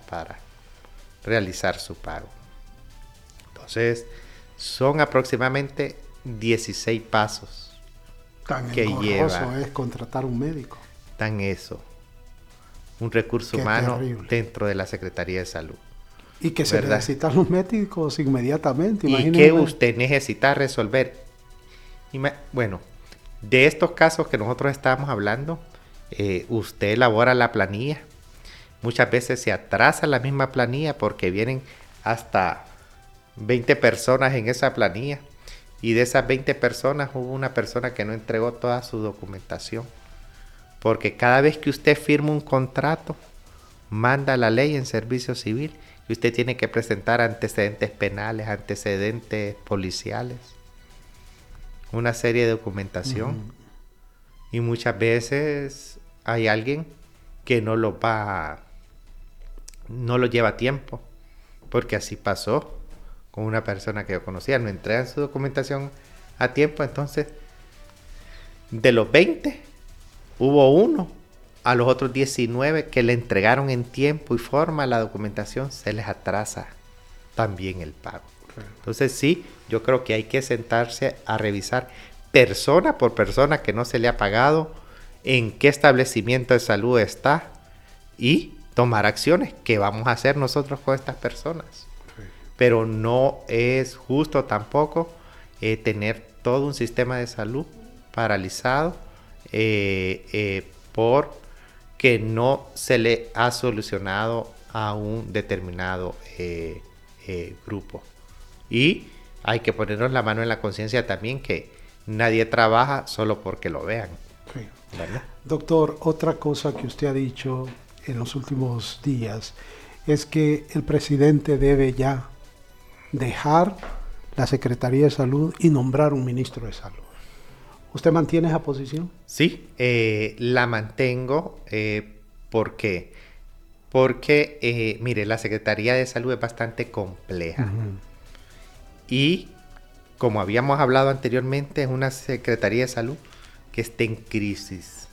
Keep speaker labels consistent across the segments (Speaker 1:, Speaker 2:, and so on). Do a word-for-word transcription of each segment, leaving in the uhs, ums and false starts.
Speaker 1: para realizar su pago. Entonces, son aproximadamente dieciséis pasos.
Speaker 2: Tan
Speaker 1: que
Speaker 2: engorroso
Speaker 1: lleva,
Speaker 2: es contratar un médico.
Speaker 1: Tan eso. Un recurso
Speaker 2: Qué
Speaker 1: humano
Speaker 2: terrible.
Speaker 1: dentro de la Secretaría de Salud.
Speaker 2: Y que se
Speaker 1: ¿verdad?
Speaker 2: necesitan los médicos inmediatamente.
Speaker 1: Y
Speaker 2: Imagínense.
Speaker 1: que usted necesita resolver. Ima- bueno, de estos casos que nosotros estábamos hablando, eh, usted elabora la planilla. Muchas veces se atrasa la misma planilla porque vienen hasta veinte personas en esa planilla. Y de esas veinte personas hubo una persona que no entregó toda su documentación. Porque cada vez que usted firma un contrato, manda la ley en servicio civil y usted tiene que presentar antecedentes penales, antecedentes policiales, una serie de documentación. Uh-huh. Y muchas veces hay alguien que no lo va, no lo lleva a tiempo, porque así pasó con una persona que yo conocía, no entregan su documentación a tiempo. Entonces, de los veinte, hubo uno, a los otros diecinueve que le entregaron en tiempo y forma la documentación, se les atrasa también el pago. Entonces sí, yo creo que hay que sentarse a revisar persona por persona que no se le ha pagado, en qué establecimiento de salud está y tomar acciones que vamos a hacer nosotros con estas personas. Sí. Pero no es justo tampoco eh, tener todo un sistema de salud paralizado eh, eh, por que no se le ha solucionado a un determinado eh, eh, grupo. Y hay que ponernos la mano en la conciencia también que nadie trabaja solo porque lo vean.
Speaker 2: Sí.
Speaker 1: ¿Verdad?
Speaker 2: Doctor, otra cosa que usted ha dicho en los últimos días es que el presidente debe ya dejar la Secretaría de Salud y nombrar un ministro de Salud. ¿Usted mantiene esa posición?
Speaker 1: Sí, eh, la mantengo. Eh, ¿Por qué? Porque, eh, mire, la Secretaría de Salud es bastante compleja. Uh-huh. Y, como habíamos hablado anteriormente, es una Secretaría de Salud que está en crisis.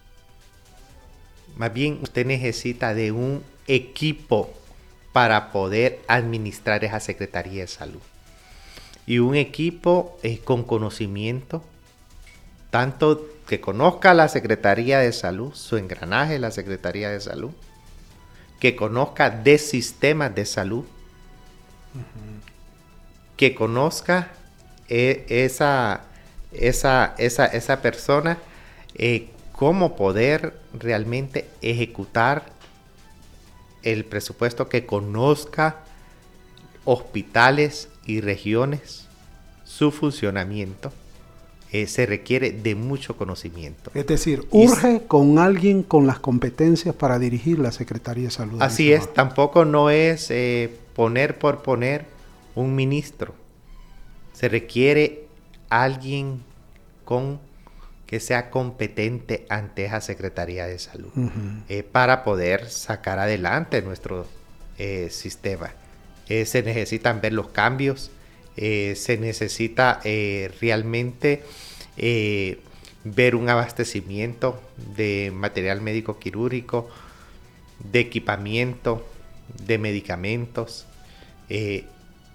Speaker 1: Más bien, usted necesita de un equipo para poder administrar esa Secretaría de Salud. Y un equipo eh, con conocimiento, tanto que conozca la Secretaría de Salud, su engranaje, la Secretaría de Salud, que conozca de sistemas de salud, uh-huh. que conozca eh, esa, esa, esa, esa persona, eh, cómo poder realmente ejecutar el presupuesto, que conozca hospitales y regiones, su funcionamiento. Eh, se requiere de mucho conocimiento.
Speaker 2: Es decir, urge y, con alguien con las competencias para dirigir la Secretaría de Salud.
Speaker 1: Así es, tampoco no es eh, poner por poner un ministro. Se requiere alguien con que sea competente ante esa Secretaría de Salud, uh-huh. eh, para poder sacar adelante nuestro eh, sistema. Eh, se necesitan ver los cambios. Eh, se necesita eh, realmente eh, ver un abastecimiento de material médico quirúrgico, de equipamiento, de medicamentos, eh,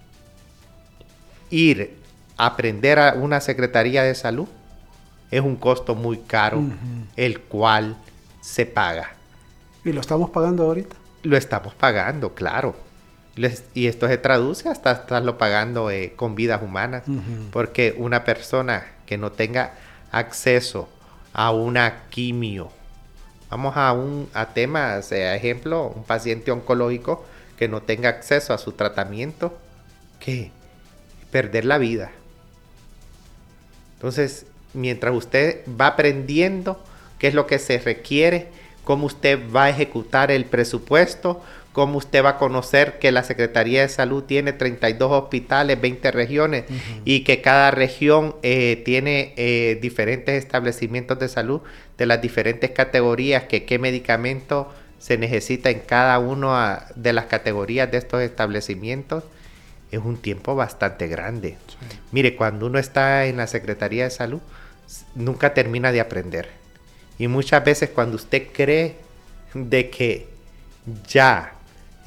Speaker 1: ir a aprender a una Secretaría de Salud es un costo muy caro, uh-huh. el cual se paga.
Speaker 2: ¿Y lo estamos pagando ahorita?
Speaker 1: Lo estamos pagando, claro. Y esto se traduce hasta estarlo pagando eh, con vidas humanas, uh-huh. porque una persona que no tenga acceso a una quimio, vamos a un a temas, eh, ejemplo, un paciente oncológico que no tenga acceso a su tratamiento, ¿qué? Perder la vida. Entonces, mientras usted va aprendiendo qué es lo que se requiere, cómo usted va a ejecutar el presupuesto, cómo usted va a conocer que la Secretaría de Salud tiene treinta y dos hospitales, veinte regiones, uh-huh. y que cada región eh, tiene eh, diferentes establecimientos de salud de las diferentes categorías, que qué medicamento se necesita en cada una de las categorías de estos establecimientos, es un tiempo bastante grande. Sí. Mire, cuando uno está en la Secretaría de Salud, nunca termina de aprender. Y muchas veces cuando usted cree de que ya